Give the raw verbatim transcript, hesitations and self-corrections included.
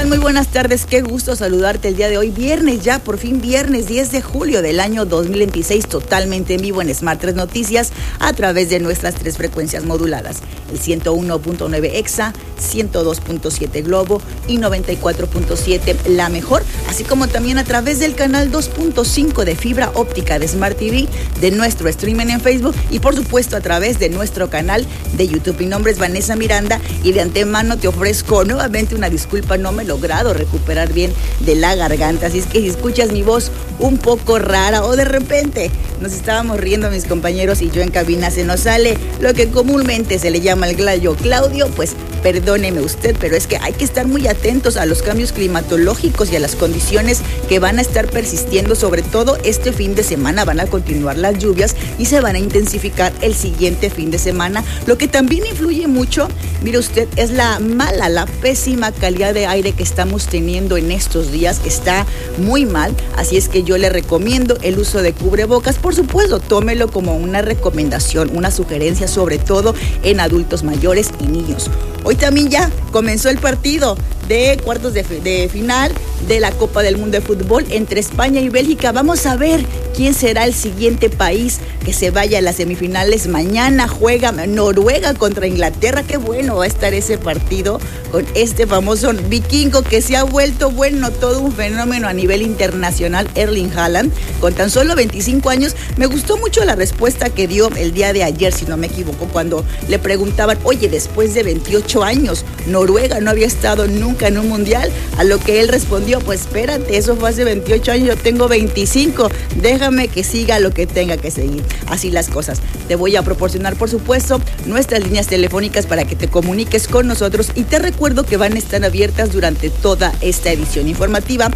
Muy buenas tardes, qué gusto saludarte el día de hoy, viernes ya, por fin viernes diez de julio del año dos mil veintiséis, totalmente en vivo en Smart tres Noticias a través de nuestras tres frecuencias moduladas, el ciento uno punto nueve Exa, ciento dos punto siete Globo y noventa y cuatro punto siete La Mejor, así como también a través del canal dos punto cinco de fibra óptica de Smart T V, de nuestro streaming en Facebook y por supuesto a través de nuestro canal de YouTube. Mi nombre es Vanessa Miranda y de antemano te ofrezco nuevamente una disculpa, no me he logrado recuperar bien de la garganta, así es que si escuchas mi voz un poco rara o de repente nos estábamos riendo mis compañeros y yo en cabina se nos sale lo que comúnmente se le llama el gallo Claudio, pues perdóneme usted, pero es que hay que estar muy atentos a los cambios climatológicos y a las condiciones que van a estar persistiendo, sobre todo este fin de semana van a continuar las lluvias y se van a intensificar el siguiente fin de semana. Lo que también influye mucho, mire usted, es la mala, la pésima calidad de aire que estamos teniendo en estos días, está muy mal, así es que yo le recomiendo el uso de cubrebocas, por supuesto, tómelo como una recomendación, una sugerencia, sobre todo en adultos mayores y niños. Hoy también ya comenzó el partido de cuartos de, de final de la Copa del Mundo de Fútbol entre España y Bélgica. Vamos a ver quién será el siguiente país que se vaya a las semifinales. Mañana juega Noruega contra Inglaterra. Qué bueno va a estar ese partido con este famoso vikingo que se ha vuelto, bueno, todo un fenómeno a nivel internacional, Erling Haaland, con tan solo veinticinco años. Me gustó mucho la respuesta que dio el día de ayer, si no me equivoco, cuando le preguntaban, oye, después de veintiocho años, Noruega no había estado nunca en un mundial, a lo que él respondió, pues espérate, eso fue hace veintiocho años, yo tengo veinticinco, déjame que siga lo que tenga que seguir. Así las cosas. Te voy a proporcionar, por supuesto, nuestras líneas telefónicas para que te comuniques con nosotros y te recuerdo que van a estar abiertas durante toda esta edición informativa